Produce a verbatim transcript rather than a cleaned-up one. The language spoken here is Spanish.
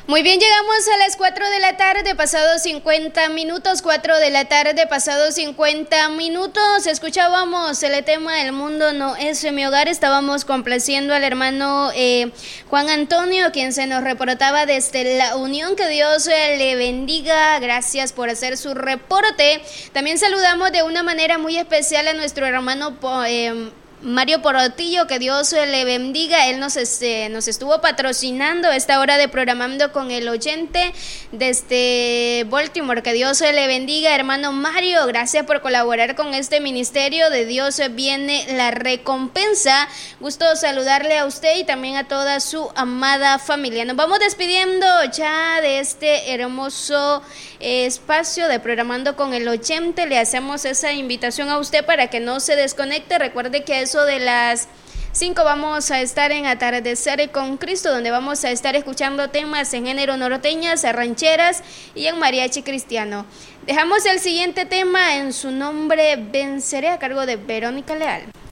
Muy bien, llegamos a las cuatro de la tarde, pasados cincuenta minutos, cuatro de la tarde, pasados cincuenta minutos. Escuchábamos el tema El mundo no es mi hogar. Estábamos complaciendo al hermano eh, Juan Antonio, quien se nos reportaba desde la Unión. Que Dios eh, le bendiga. Gracias por hacer su reporte. También saludamos de una manera muy especial a nuestro hermano eh, Mario Portillo, que Dios le bendiga. Él nos, este, nos estuvo patrocinando esta hora de Programando con el Oyente desde Baltimore. Que Dios le bendiga, hermano Mario. Gracias por colaborar con este ministerio. De Dios viene la recompensa. Gusto saludarle a usted y también a toda su amada familia. Nos vamos despidiendo ya de este hermoso eh, espacio de Programando con el Oyente. Le hacemos esa invitación a usted para que no se desconecte. Recuerde que es de las cinco vamos a estar en Atardecer con Cristo, donde vamos a estar escuchando temas en género norteñas, rancheras y en mariachi cristiano. Dejamos el siguiente tema, En su nombre venceré, a cargo de Verónica Leal.